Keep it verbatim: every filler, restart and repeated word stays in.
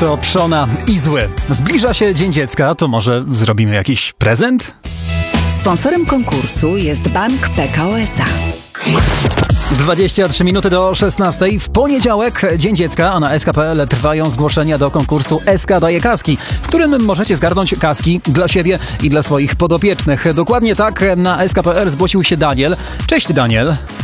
to Pszona i Zły. Zbliża się Dzień Dziecka, to może zrobimy jakiś prezent? Sponsorem konkursu jest Bank P K O S A. dwadzieścia trzy minuty do szesnastej. W poniedziałek Dzień Dziecka, a na S K kropka P L trwają zgłoszenia do konkursu S K daje kaski, w którym możecie zgarnąć kaski dla siebie i dla swoich podopiecznych. Dokładnie tak na S K kropka P L zgłosił się Daniel. Cześć Daniel.